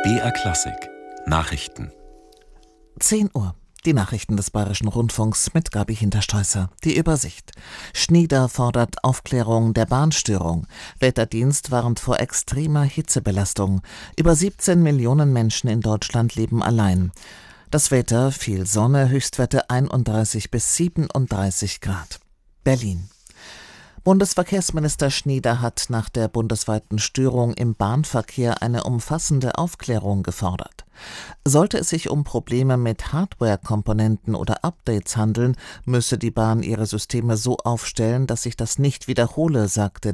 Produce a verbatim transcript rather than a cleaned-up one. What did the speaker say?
B R Klassik Nachrichten. zehn Uhr. Die Nachrichten des Bayerischen Rundfunks mit Gabi Hinterstoisser. Die Übersicht. Schnieder fordert Aufklärung der Bahnstörung. Wetterdienst warnt vor extremer Hitzebelastung. Über siebzehn Millionen Menschen in Deutschland leben allein. Das Wetter: viel Sonne, Höchstwerte einunddreißig bis siebenunddreißig Grad. Berlin. Bundesverkehrsminister Schnieder hat nach der bundesweiten Störung im Bahnverkehr eine umfassende Aufklärung gefordert. Sollte es sich um Probleme mit Hardware-Komponenten oder Updates handeln, müsse die Bahn ihre Systeme so aufstellen, dass sich das nicht wiederhole, sagte